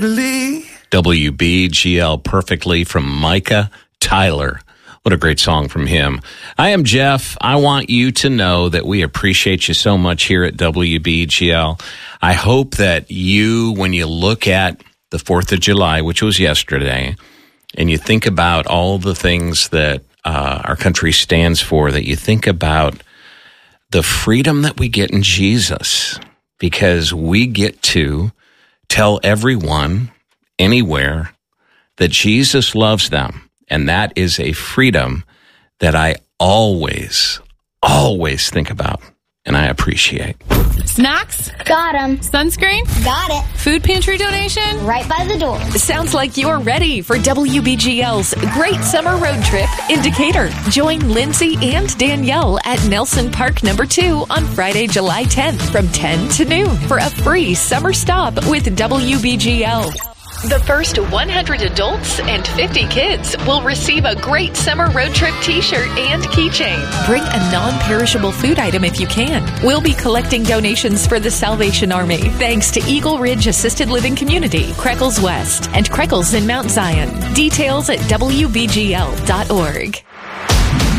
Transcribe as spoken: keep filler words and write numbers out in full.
W B G L Perfectly from Micah Tyler. What a great song from him. I am Jeff. I want you to know that we appreciate you so much here at W B G L. I hope that you, when you look at the fourth of July, which was yesterday, and you think about all the things that uh, our country stands for, that you think about the freedom that we get in Jesus, because we get to tell everyone, anywhere, that Jesus loves them. And that is a freedom that I always, always think about and I appreciate. Snacks? Got 'em. Sunscreen? Got it. Food pantry donation? Right by the door. Sounds like you're ready for W B G L's Great Summer Road Trip in Decatur. Join Lindsay and Danielle at Nelson Park Number two on Friday, July tenth from ten to noon for a free summer stop with W B G L. The first one hundred adults and fifty kids will receive a Great Summer Road Trip t-shirt and keychain. Bring a non-perishable food item if you can. We'll be collecting donations for the Salvation Army, thanks to Eagle Ridge Assisted Living Community, Creckles West, and Creckles in Mount Zion. Details at W B G L dot org.